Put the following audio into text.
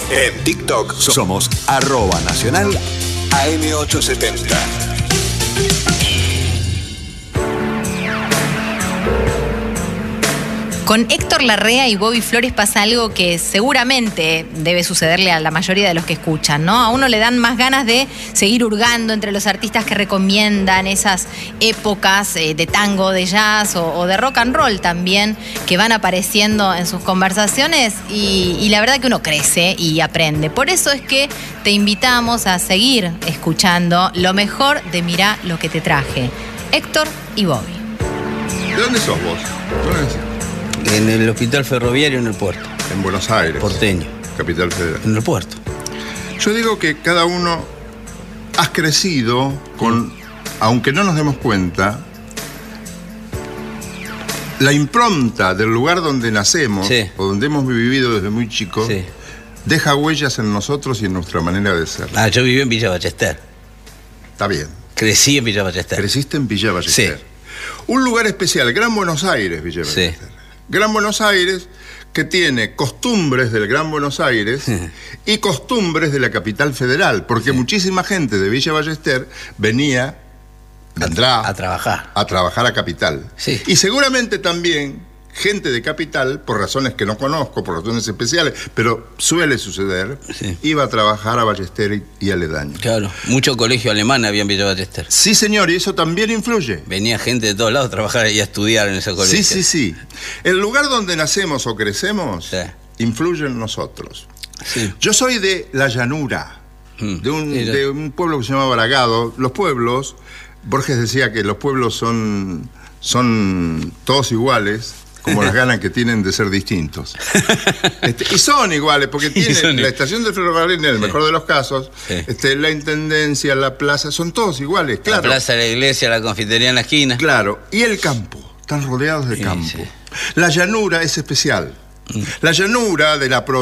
En TikTok somos @nacional AM870. Con Héctor Larrea y Bobby Flores pasa algo que seguramente debe sucederle a la mayoría de los que escuchan, ¿no? A uno le dan más ganas de seguir hurgando entre los artistas que recomiendan, esas épocas de tango, de jazz o de rock and roll también, que van apareciendo en sus conversaciones y la verdad que uno crece y aprende. Por eso es que te invitamos a seguir escuchando lo mejor de Mirá lo que te traje. Héctor y Bobby. ¿De dónde sos vos? ¿Dónde naciste? En el hospital ferroviario en el puerto. En Buenos Aires. Porteño. Capital Federal. En el puerto. Yo digo que cada uno has crecido con, aunque no nos demos cuenta, la impronta del lugar donde nacemos, sí, o donde hemos vivido desde muy chicos, sí, deja huellas en nosotros y en nuestra manera de ser. Ah, yo viví en Villa Ballester. Está bien. Crecí en Villa Ballester. Creciste en Villa Ballester. Sí. Un lugar especial, Gran Buenos Aires, Villa Ballester. Sí. Gran Buenos Aires, que tiene costumbres del Gran Buenos Aires y costumbres de la capital federal, porque muchísima gente de Villa Ballester vendrá a trabajar. A trabajar a capital. Sí. Y seguramente también gente de capital, por razones que no conozco, por razones especiales, pero suele suceder, sí, iba a trabajar a Ballester y aledaño. Claro, mucho colegio alemán había en Villa Ballester. Sí, señor, y eso también influye. Venía gente de todos lados a trabajar y a estudiar en ese colegio. Sí, sí, sí. El lugar donde nacemos o crecemos, sí, influye en nosotros. Sí. Yo soy de la llanura, de un pueblo que se llama Bragado. Los pueblos, Borges decía que los pueblos son todos iguales, como las ganas que tienen de ser distintos. Y son iguales, porque tienen la estación del ferrocarril, en el mejor de los casos, la intendencia, la plaza, son todos iguales, claro. La plaza, la iglesia, la confitería en la esquina. Claro, y el campo, están rodeados de campo. Sí. La llanura es especial. La llanura de la provincia